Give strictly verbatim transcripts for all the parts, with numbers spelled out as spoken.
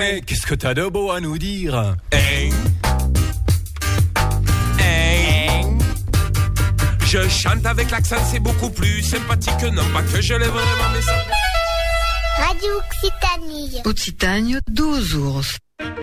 Eh, qu'est-ce que t'as de beau à nous dire? Hein? Hein? Je chante avec l'accent, c'est beaucoup plus sympathique. Non pas que je l'ai vraiment, mais ça... Radio Occitanie. Occitanie, douze ours.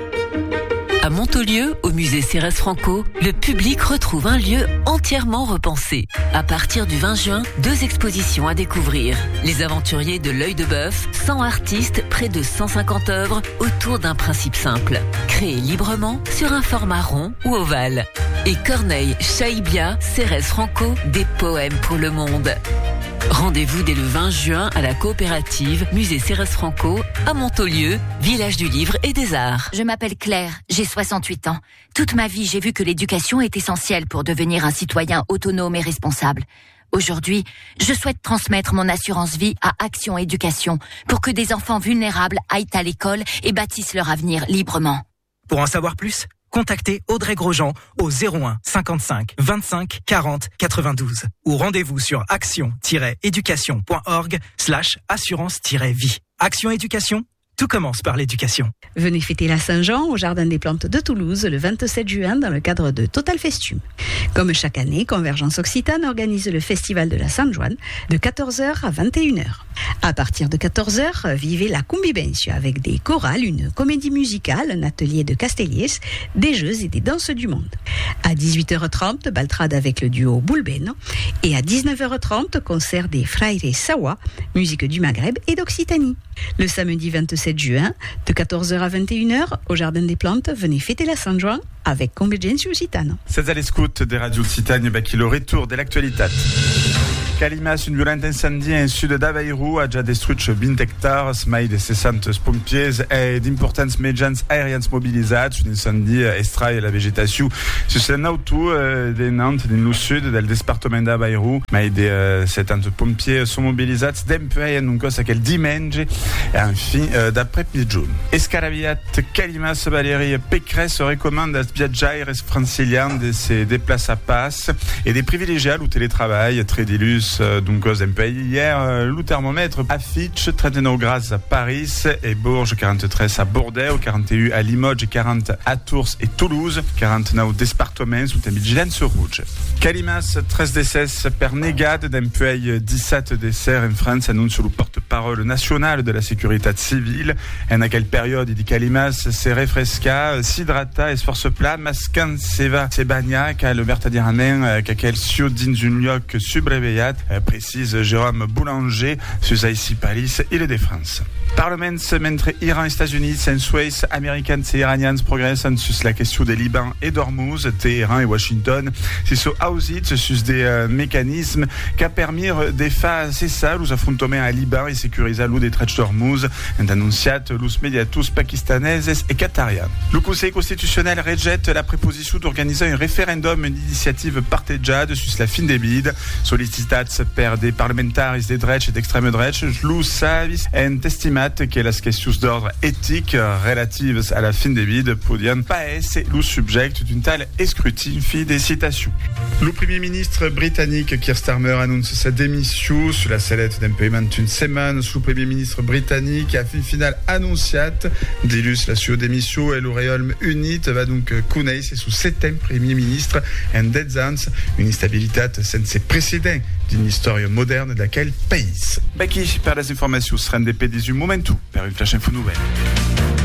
À Montaulieu, au musée Cérès Franco, le public retrouve un lieu entièrement repensé. À partir du vingt juin, deux expositions à découvrir. Les aventuriers de l'œil de bœuf, cent artistes, près de cent cinquante œuvres autour d'un principe simple. Créées librement sur un format rond ou ovale. Et Corneille Chaïbia, Cérès Franco, des poèmes pour le monde. Rendez-vous dès le vingt juin à la coopérative Musée Cérès Franco à Montaulieu, village du livre et des arts. Je m'appelle Claire, j'ai soixante-huit ans. Toute ma vie, j'ai vu que l'éducation est essentielle pour devenir un citoyen autonome et responsable. Aujourd'hui, je souhaite transmettre mon assurance vie à Action Éducation pour que des enfants vulnérables aillent à l'école et bâtissent leur avenir librement. Pour en savoir plus, contactez Audrey Grosjean au zéro un cinquante-cinq vingt-cinq quarante quatre-vingt-douze ou rendez-vous sur action-éducation.org slash assurance-vie. Action Éducation, tout commence par l'éducation. Venez fêter la Saint-Jean au Jardin des Plantes de Toulouse le vingt-sept juin dans le cadre de Total Festum. Comme chaque année, Convergence Occitane organise le Festival de la Sainte-Joanne de quatorze heures à vingt et une heures. À partir de quatorze heures, vivez la Convivencia avec des chorales, une comédie musicale, un atelier de Castelliers, des jeux et des danses du monde. À dix-huit heures trente, baltrade avec le duo Boulbeno. Et à dix-neuf heures trente, concert des Fraires Sawa, musique du Maghreb et d'Occitanie. Le samedi vingt-sept juin, de quatorze heures à vingt et une heures, au Jardin des Plantes, venez fêter la Saint-Jean avec Convergence Occitane. C'est à l'écoute des radios Occitanie qui le retour de l'actualité. Calimas, un violent incendie en sud d'Aveiro ha già distrutto venti hectares, mai di sessanta pompiers e di importanti mezzi aerei mobilizzati. Un incendi estrae la vegetazione su l'auto di Nantes, nel sud del dipartimento d'Aveiro, mai di settanta pompiers sono mobilizzati d'employés in un cosa che il dimanche e infine d'après-midi. Escarabiat Calimas Valérie Pécresse recommande als viaggiaires francilians de se déplacer à Passe et des privilégiés au télétravail très dilus. Donc, aux employés. Hier, le thermomètre affiche trente-neuf grades à Paris et Bourges, quarante-trois à Bordeaux, quarante et un à Limoges, quarante à Tours et Toulouse, quarante-neuf départements sous une vigilance rouge. Calimas, treize décès per negade d'employés, dix-sept décès en France, annonce le porte-parole national de la sécurité civile. En aquelle période, il dit Calimas se refresca, s'hydrata et se force plat, mascan seva se bagna, cal vertadièrement qu'aquel sio dins un lloc subreveillat, précise Jérôme Boulanger, sur Aïssi Palis et le de France. Parlement mentre Iran et États-Unis, en Suisse, Américains et Iraniens progressent sur la question des Liban et d'Ormuz, Téhéran et Washington, c'est sur Auschwitz, sur des euh, mécanismes qui a permis des phases cessar los affrontaments à Liban et sécuriser l'eau des trets d'Ormuz, en annonciat los mediatus pakistanaises et qatariens. Le Conseil constitutionnel rejette la proposition d'organiser un référendum, une initiative partagée sur la fin des bides, sollicitat per des parlementaires des drets et d'extrême droite, lo savis en estimat que les questions d'ordre éthique relatives à la fin des bides podien pas être le sujet d'une telle escrutin. Fin des citations. Le Premier ministre britannique Keir Starmer annonce sa démission sur la sellette d'un paiement d'une semaine. Le Premier ministre britannique a fin final annonciat d'illus la sua démission et le Royaume Uni va donc connaître sous septième Premier ministre en dez ans une instabilité sans précédent d'une histoire moderne de laquelle pays. Baki, par les informations, sera un des P D du Momentum, par une flash info nouvelle.